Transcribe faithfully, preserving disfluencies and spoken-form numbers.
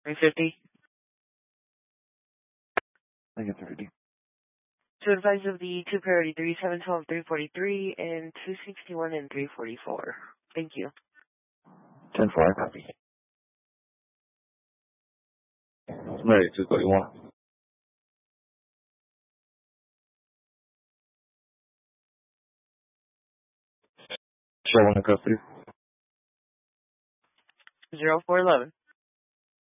three fifty. I get three fifty. To advise of the two priority three, seven twelve, three forty-three, and two sixty-one and three forty-four. Thank you. ten four, I copy. Ready, two thirty-one. Show one in custody. zero four eleven.